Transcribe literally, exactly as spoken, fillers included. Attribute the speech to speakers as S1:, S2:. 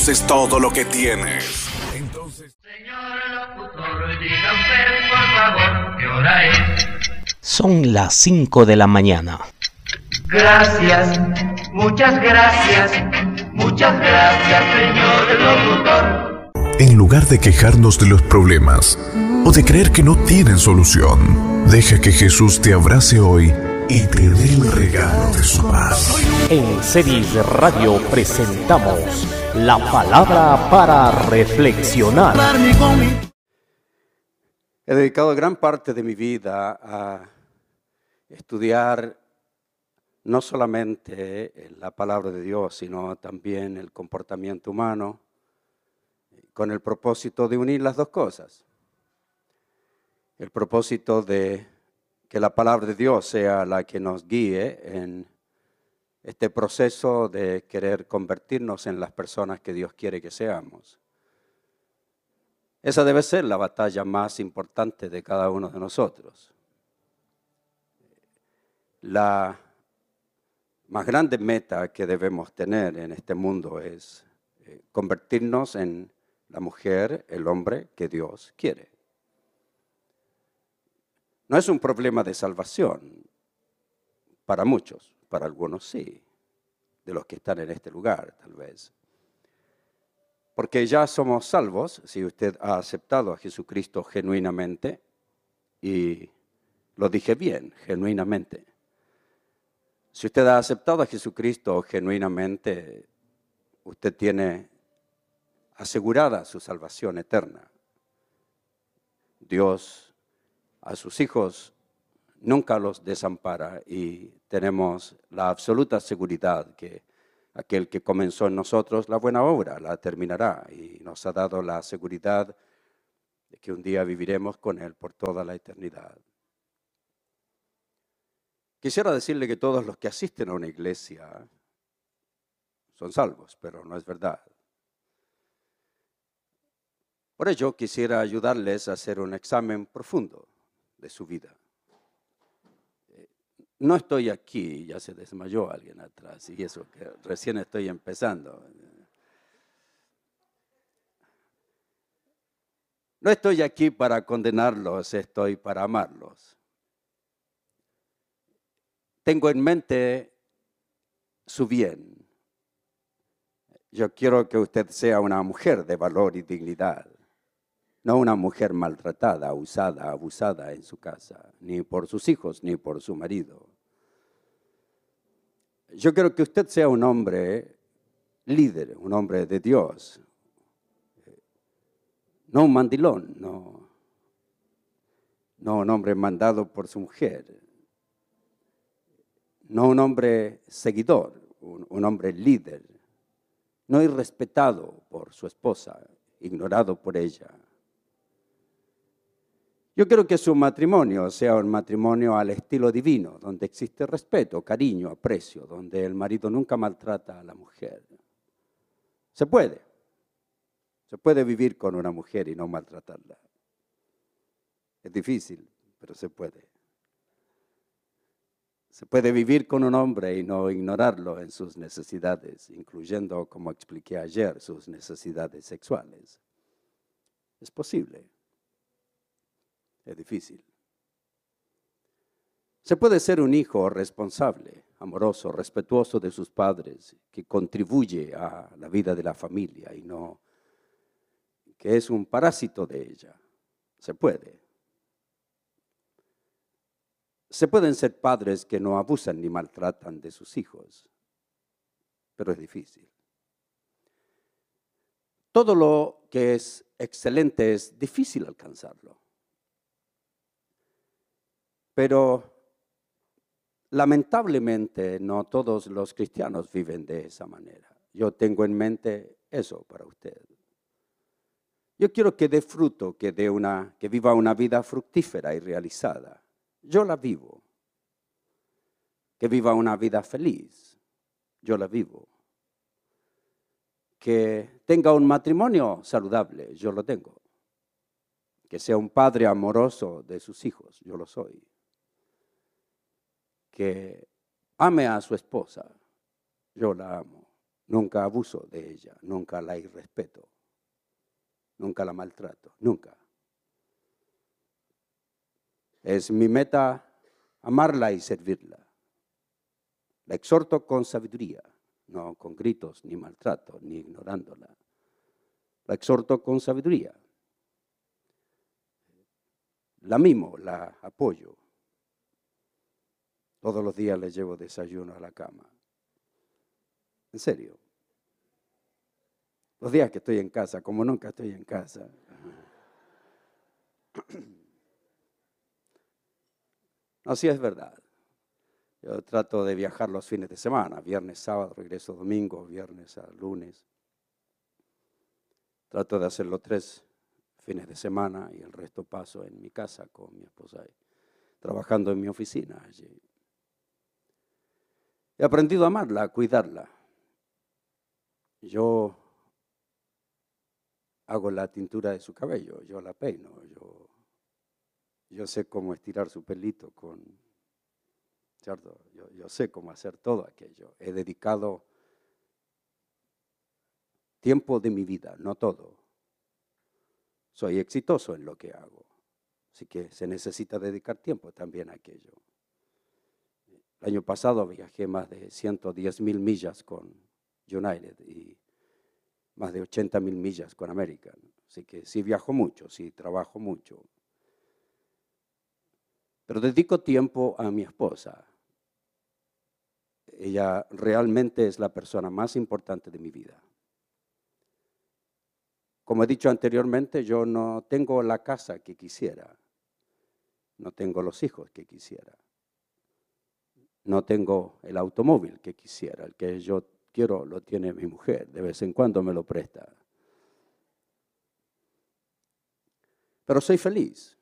S1: es todo lo que tienes. Entonces...
S2: Señor locutor, diga usted, por favor, ¿qué hora es?
S3: Son las cinco de la mañana.
S2: Gracias, muchas gracias, muchas gracias, señor locutor.
S1: En lugar de quejarnos de los problemas o de creer que no tienen solución, deja que Jesús te abrace hoy y te dé el regalo de su paz.
S3: En Cedis Radio presentamos la palabra para reflexionar.
S4: He dedicado gran parte de mi vida a estudiar no solamente la palabra de Dios, sino también el comportamiento humano, con el propósito de unir las dos cosas. El propósito de que la palabra de Dios sea la que nos guíe en este proceso de querer convertirnos en las personas que Dios quiere que seamos. Esa debe ser la batalla más importante de cada uno de nosotros. La más grande meta que debemos tener en este mundo es eh, convertirnos en la mujer, el hombre que Dios quiere. No es un problema de salvación para muchos, para algunos sí, de los que están en este lugar tal vez. Porque ya somos salvos si usted ha aceptado a Jesucristo genuinamente, y lo dije bien, genuinamente. Si usted ha aceptado a Jesucristo genuinamente, usted tiene asegurada su salvación eterna. Dios a sus hijos nunca los desampara y tenemos la absoluta seguridad que aquel que comenzó en nosotros la buena obra la terminará, y nos ha dado la seguridad de que un día viviremos con Él por toda la eternidad. Quisiera decirle que todos los que asisten a una iglesia son salvos, pero no es verdad. Por ello, quisiera ayudarles a hacer un examen profundo de su vida. No estoy aquí, ya se desmayó alguien atrás, y eso que recién estoy empezando. No estoy aquí para condenarlos, estoy para amarlos. Tengo en mente su bien. Yo quiero que usted sea una mujer de valor y dignidad, no una mujer maltratada, usada, abusada en su casa, ni por sus hijos, ni por su marido. Yo quiero que usted sea un hombre líder, un hombre de Dios, no un mandilón, no, no un hombre mandado por su mujer. No un hombre seguidor, un, un hombre líder, no irrespetado por su esposa, ignorado por ella. Yo quiero que su matrimonio sea un matrimonio al estilo divino, donde existe respeto, cariño, aprecio, donde el marido nunca maltrata a la mujer. Se puede, se puede vivir con una mujer y no maltratarla. Es difícil, pero se puede. Se puede vivir con un hombre y no ignorarlo en sus necesidades, incluyendo, como expliqué ayer, sus necesidades sexuales. Es posible. Es difícil. Se puede ser un hijo responsable, amoroso, respetuoso de sus padres, que contribuye a la vida de la familia y no que es un parásito de ella. Se puede. Se pueden ser padres que no abusan ni maltratan de sus hijos, pero es difícil. Todo lo que es excelente es difícil alcanzarlo. Pero lamentablemente no todos los cristianos viven de esa manera. Yo tengo en mente eso para usted. Yo quiero que dé fruto, que, dé una, que viva una vida fructífera y realizada. Yo la vivo. Que viva una vida feliz. Yo la vivo. Que tenga un matrimonio saludable. Yo lo tengo. Que sea un padre amoroso de sus hijos. Yo lo soy. Que ame a su esposa. Yo la amo. Nunca abuso de ella, nunca la irrespeto, nunca la maltrato, nunca. Es mi meta amarla y servirla. La exhorto con sabiduría, no con gritos, ni maltrato, ni ignorándola. La exhorto con sabiduría. La mimo, la apoyo. Todos los días le llevo desayuno a la cama. En serio. Los días que estoy en casa, como nunca estoy en casa. No, sí es verdad. Yo trato de viajar los fines de semana, viernes, sábado, regreso domingo, viernes a lunes. Trato de hacerlo tres fines de semana y el resto paso en mi casa con mi esposa, trabajando en mi oficina allí. He aprendido a amarla, a cuidarla. Yo hago la tintura de su cabello, yo la peino, yo, yo sé cómo estirar su pelito con, ¿cierto? Yo, yo sé cómo hacer todo aquello. He dedicado tiempo de mi vida, no todo. Soy exitoso en lo que hago, así que se necesita dedicar tiempo también a aquello. El año pasado viajé más de ciento diez mil millas con United y más de ochenta mil millas con American. Así que sí viajo mucho, sí trabajo mucho. Pero dedico tiempo a mi esposa. Ella realmente es la persona más importante de mi vida. Como he dicho anteriormente, yo no tengo la casa que quisiera. No tengo los hijos que quisiera. No tengo el automóvil que quisiera. El que yo quiero lo tiene mi mujer. De vez en cuando me lo presta. Pero soy feliz.